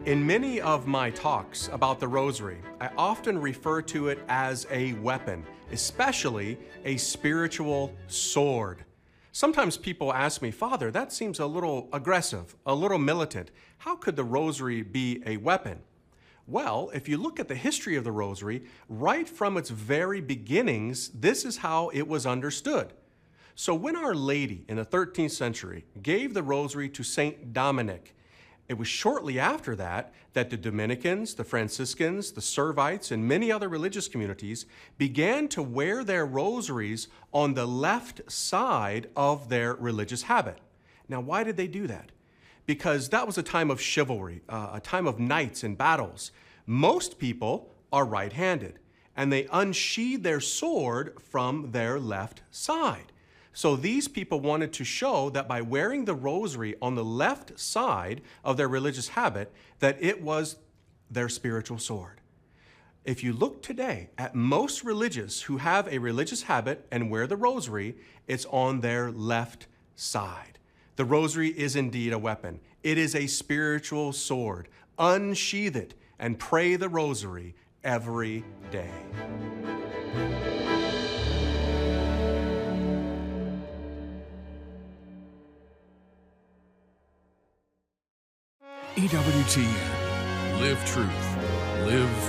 In many of my talks about the rosary, I often refer to it as a weapon, especially a spiritual sword. Sometimes people ask me, Father, that seems a little aggressive, a little militant. How could the rosary be a weapon? Well, if you look at the history of the rosary, right from its very beginnings, this is how it was understood. So when Our Lady in the 13th century gave the rosary to Saint Dominic, it was shortly after that that the Dominicans, the Franciscans, the Servites, and many other religious communities began to wear their rosaries on the left side of their religious habit. Now, why did they do that? Because that was a time of chivalry, a time of knights and battles. Most people are right-handed, and they unsheathe their sword from their left side. So these people wanted to show that by wearing the rosary on the left side of their religious habit, that it was their spiritual sword. If you look today at most religious who have a religious habit and wear the rosary, it's on their left side. The rosary is indeed a weapon. It is a spiritual sword. Unsheath it and pray the rosary every day. EWTN. Live truth. Live